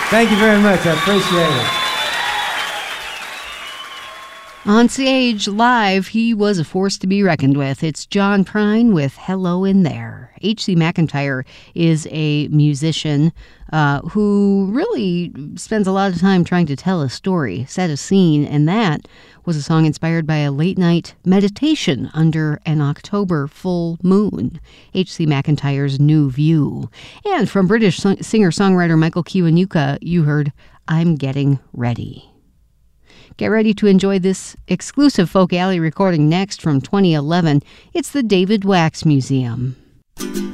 Thank you very much. I appreciate it. On stage, live, he was a force to be reckoned with. It's John Prine with Hello in There. H.C. McEntire is a musician who really spends a lot of time trying to tell a story, set a scene, and that was a song inspired by a late-night meditation under an October full moon, H.C. McEntire's New View. And from British singer-songwriter Michael Kiwanuka, you heard I'm Getting Ready. Get ready to enjoy this exclusive Folk Alley recording next from 2011. It's the David Wax Museum.